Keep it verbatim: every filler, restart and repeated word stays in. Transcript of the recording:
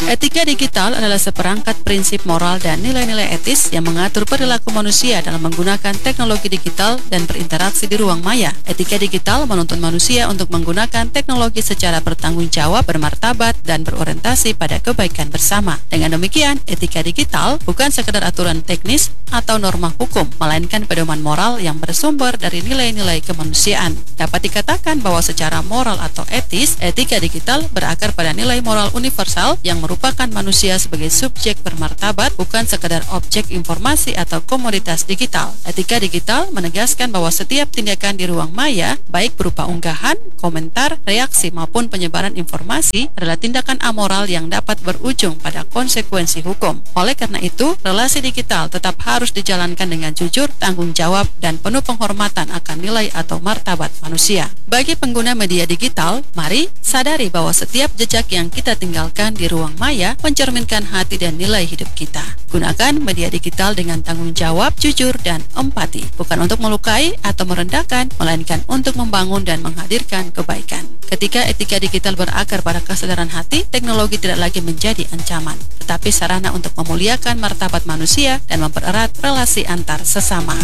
Etika digital adalah seperangkat prinsip moral dan nilai-nilai etis yang mengatur perilaku manusia dalam menggunakan teknologi digital dan berinteraksi di ruang maya. Etika digital menuntun manusia untuk menggunakan teknologi secara bertanggung jawab, bermartabat, dan berorientasi pada kebaikan bersama. Dengan demikian, etika digital bukan sekedar aturan teknis atau norma hukum, melainkan pedoman moral yang bersumber dari nilai-nilai kemanusiaan. Dapat dikatakan bahwa secara moral atau etis, etika digital berakar pada nilai moral universal yang merupakan merupakan manusia sebagai subjek bermartabat, bukan sekadar objek informasi atau komoditas digital. Etika digital menegaskan bahwa setiap tindakan di ruang maya, baik berupa unggahan, komentar, reaksi maupun penyebaran informasi, adalah tindakan amoral yang dapat berujung pada konsekuensi hukum. Oleh karena itu, relasi digital tetap harus dijalankan dengan jujur, tanggung jawab, dan penuh penghormatan akan nilai atau martabat manusia. Bagi pengguna media digital, mari sadari bahwa setiap jejak yang kita tinggalkan di ruang maya Maya mencerminkan hati dan nilai hidup kita. Gunakan media digital dengan tanggung jawab, jujur, dan empati, bukan untuk melukai atau merendahkan, melainkan untuk membangun dan menghadirkan kebaikan. Ketika etika digital berakar pada kesadaran hati, teknologi tidak lagi menjadi ancaman, tetapi sarana untuk memuliakan martabat manusia dan mempererat relasi antar sesama.